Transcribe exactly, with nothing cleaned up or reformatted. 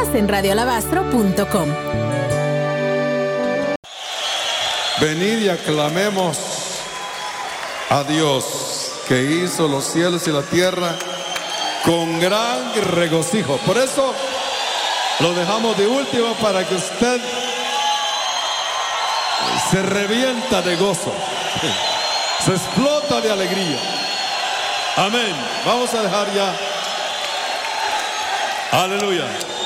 Síguenos en radio alabastro punto com. Venid y aclamemos a Dios que hizo los cielos y la tierra con gran regocijo. Por eso lo dejamos de último para que usted se revienta de gozo, se explota de alegría. Amén. Vamos a dejar ya. Aleluya.